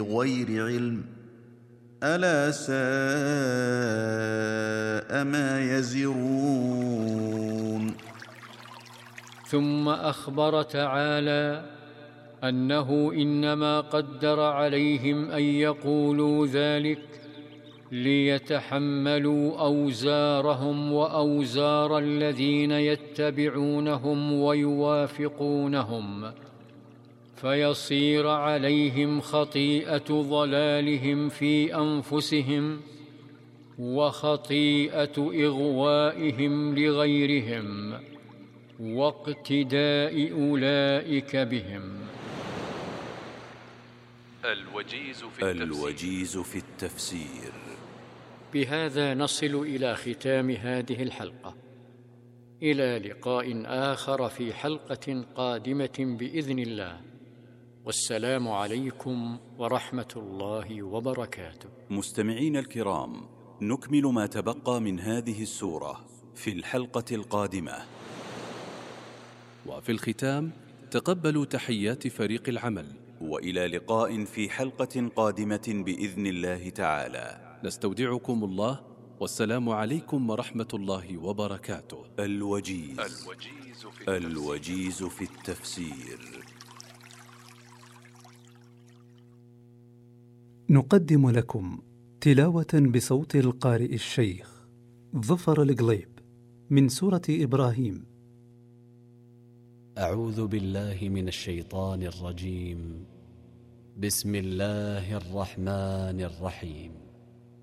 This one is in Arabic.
بغير علم ألا ساء ما يزرون. ثم أخبر تعالى أنه إنما قدر عليهم أن يقولوا ذلك ليتحملوا أوزارهم وأوزار الذين يتبعونهم ويوافقونهم، فيصير عليهم خطيئة ضلالهم في أنفسهم وخطيئة إغوائهم لغيرهم واقتداء أولئك بهم. الوجيز في التفسير. بهذا نصل إلى ختام هذه الحلقة، إلى لقاء آخر في حلقة قادمة بإذن الله، والسلام عليكم ورحمة الله وبركاته. مستمعين الكرام، نكمل ما تبقى من هذه السورة في الحلقة القادمة. وفي الختام تقبلوا تحيات فريق العمل، وإلى لقاء في حلقة قادمة بإذن الله تعالى. نستودعكم الله، والسلام عليكم ورحمة الله وبركاته. الوجيز في التفسير. نقدم لكم تلاوة بصوت القارئ الشيخ ظفر القليب من سورة إبراهيم. أعوذ بالله من الشيطان الرجيم. بسم الله الرحمن الرحيم.